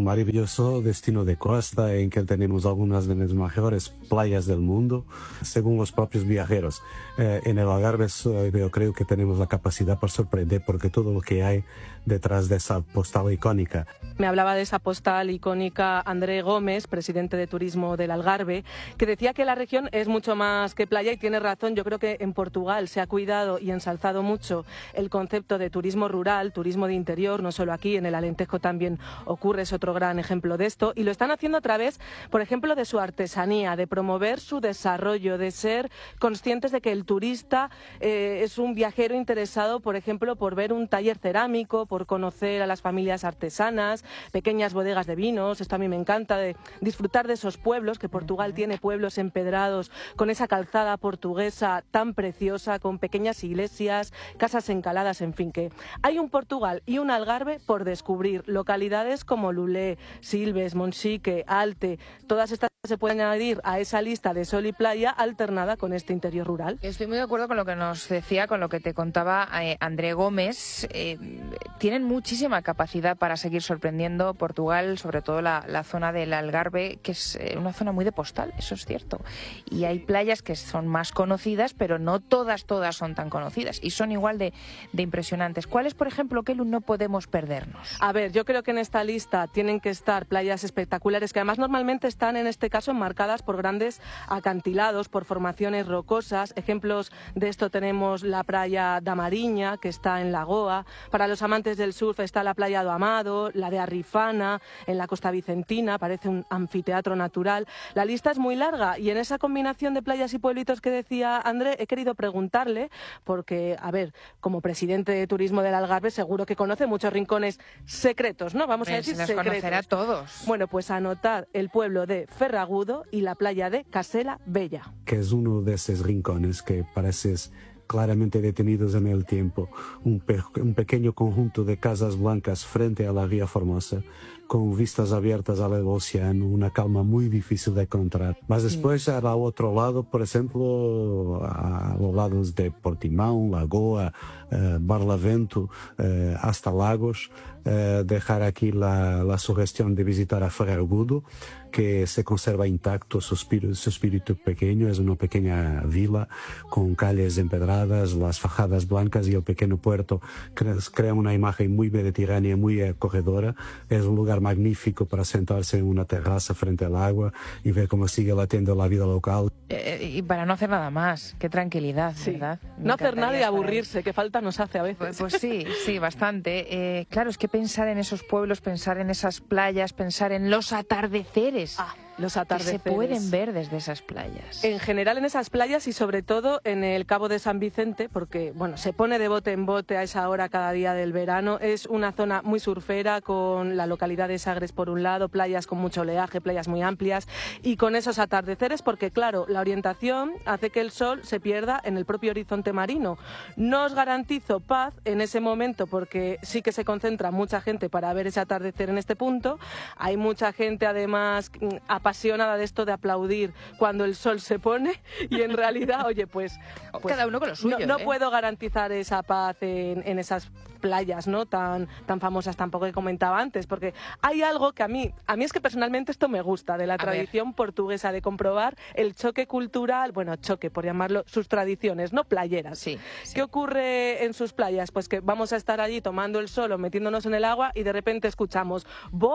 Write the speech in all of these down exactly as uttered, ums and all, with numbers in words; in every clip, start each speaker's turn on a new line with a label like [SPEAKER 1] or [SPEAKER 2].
[SPEAKER 1] un maravilloso destino de costa en que tenemos algunas de las mejores playas del mundo, según los propios viajeros. Eh, en el Algarve yo creo que tenemos la capacidad para sorprender porque todo lo que hay detrás de esa postal icónica.
[SPEAKER 2] Me hablaba de esa postal icónica André Gómez, presidente de Turismo del Algarve, que decía que la región es mucho más que playa y tiene razón. Yo creo que en Portugal se ha cuidado y ensalzado mucho el concepto de turismo rural, turismo de interior, no solo aquí, en el Alentejo también ocurre, es otro gran ejemplo de esto, y lo están haciendo a través, por ejemplo, de su artesanía, de promover su desarrollo, de ser conscientes de que el turista eh, es un viajero interesado, por ejemplo, por ver un taller cerámico, por conocer a las familias artesanas, pequeñas bodegas de vinos. Esto a mí me encanta, de disfrutar de esos pueblos, que Portugal tiene pueblos empedrados con esa calzada portuguesa tan preciosa, con pequeñas iglesias, casas encaladas, en fin, que hay un Portugal y un Algarve por descubrir. Localidades como Lulé, Silves, Monchique, Alte, todas estas se pueden añadir a esa lista de sol y playa alternada con este interior rural.
[SPEAKER 3] Estoy muy de acuerdo con lo que nos decía, con lo que te contaba eh, André Gómez. Eh, tienen muchísima capacidad para seguir sorprendiendo Portugal, sobre todo la, la zona del Algarve, que es eh, una zona muy de postal, eso es cierto. Y hay playas que son más conocidas, pero no todas, todas son tan conocidas y son igual de, de impresionantes. ¿Cuáles, por ejemplo, Kelu, no podemos perdernos?
[SPEAKER 2] A ver, yo creo que en esta lista tienen que estar playas espectaculares, que además normalmente están en este caso enmarcadas por grandes acantilados, por formaciones rocosas. Ejemplos de esto tenemos la playa da Mariña, que está en Lagoa. Para los amantes del surf está la playa do Amado, la de Arrifana, en la costa vicentina, parece un anfiteatro natural. La lista es muy larga y en esa combinación de playas y pueblitos que decía André, he querido preguntarle, porque, a ver, como presidente de Turismo del Algarve, seguro que conoce muchos rincones secretos, ¿no? Vamos a decir
[SPEAKER 3] secretos.
[SPEAKER 2] secretos.
[SPEAKER 3] Conocerá a todos.
[SPEAKER 2] Bueno, pues anotad el pueblo de Ferragudo y la playa de Casela Bella.
[SPEAKER 1] Que es uno de esos rincones que pareces claramente detenidos en el tiempo, un, pe un pequeño conjunto de casas blancas frente a la Ría Formosa, con vistas abiertas al océano, una calma muy difícil de encontrar. Mas después, al otro lado, por ejemplo, a los lados de Portimão, Lagoa, eh, Barlavento, eh, hasta Lagos, eh, dejar aquí la, la sugestión de visitar a Ferragudo, que se conserva intacto su espíritu, su espíritu pequeño. Es una pequeña vila con calles empedradas, las fajadas blancas y el pequeño puerto crea, crea una imagen muy mediterránea, muy acogedora. Es un lugar magnífico para sentarse en una terraza frente al agua y ver cómo sigue latiendo la vida local.
[SPEAKER 3] Eh, y para no hacer nada más, qué tranquilidad,
[SPEAKER 2] sí.
[SPEAKER 3] ¿verdad? Me
[SPEAKER 2] no hacer nada y aburrirse,
[SPEAKER 3] ahí.
[SPEAKER 2] Qué falta nos hace a veces.
[SPEAKER 3] Pues, pues sí, sí, bastante. Eh, claro, es que pensar en esos pueblos, pensar en esas playas, pensar en los atardeceres.
[SPEAKER 2] Ah. Los atardeceres
[SPEAKER 3] que se pueden ver desde esas playas.
[SPEAKER 2] En general en esas playas y sobre todo en el Cabo de San Vicente, porque bueno, se pone de bote en bote a esa hora cada día del verano. Es una zona muy surfera, con la localidad de Sagres por un lado, playas con mucho oleaje, playas muy amplias y con esos atardeceres, porque claro, la orientación hace que el sol se pierda en el propio horizonte marino. No os garantizo paz en ese momento, porque sí que se concentra mucha gente para ver ese atardecer en este punto. Hay mucha gente además apasionada de esto de aplaudir cuando el sol se pone y en realidad, oye, pues... pues
[SPEAKER 3] cada uno con lo suyo.
[SPEAKER 2] No, no
[SPEAKER 3] ¿eh?
[SPEAKER 2] puedo garantizar esa paz en, en esas playas, ¿no? Tan, tan famosas tampoco que comentaba antes, porque hay algo que a mí, a mí es que personalmente esto me gusta, de la
[SPEAKER 3] a
[SPEAKER 2] tradición
[SPEAKER 3] ver.
[SPEAKER 2] portuguesa, de comprobar el choque cultural, bueno, choque, por llamarlo, sus tradiciones, ¿no? Playeras.
[SPEAKER 3] Sí, sí.
[SPEAKER 2] ¿Qué ocurre en sus playas? Pues que vamos a estar allí tomando el sol o metiéndonos en el agua y de repente escuchamos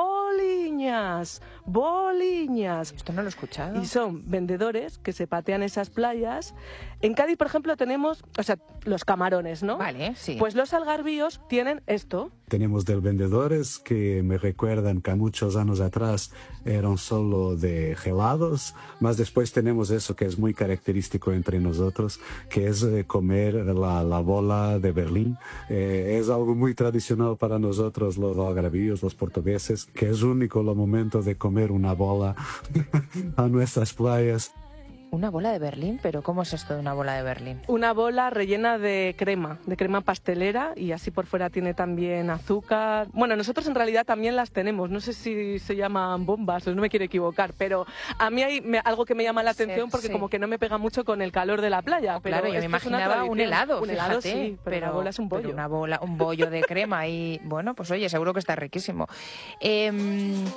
[SPEAKER 2] boliñas, boliñas.
[SPEAKER 3] Esto no lo he escuchado.
[SPEAKER 2] Y son vendedores que se patean esas playas. En Cádiz, por ejemplo, tenemos, o sea, los camarones, ¿no?
[SPEAKER 3] Vale, sí.
[SPEAKER 2] Pues los algarvíos tienen esto.
[SPEAKER 1] Tenemos de vendedores que me recuerdan que muchos años atrás eran solo de gelados, mas después tenemos eso que es muy característico entre nosotros, que es comer la, la bola de Berlín. Eh, es algo muy tradicional para nosotros, los algarvíos, los portugueses, que es único el momento de comer una bola a nuestras playas.
[SPEAKER 3] Una bola de Berlín, pero ¿cómo es esto de una bola de Berlín?
[SPEAKER 2] Una bola rellena de crema, de crema pastelera, y así por fuera tiene también azúcar. Bueno, nosotros en realidad también las tenemos, no sé si se llaman bombas, no me quiero equivocar, pero a mí hay me, algo que me llama la atención sí, porque sí. como que no me pega mucho con el calor de la playa.
[SPEAKER 3] Oh, pero claro, yo me imaginaba un helado,
[SPEAKER 2] un
[SPEAKER 3] fíjate,
[SPEAKER 2] helado sí, pero, pero una bola es un bollo.
[SPEAKER 3] Una bola, un bollo de crema y bueno, pues oye, seguro que está riquísimo. Eh,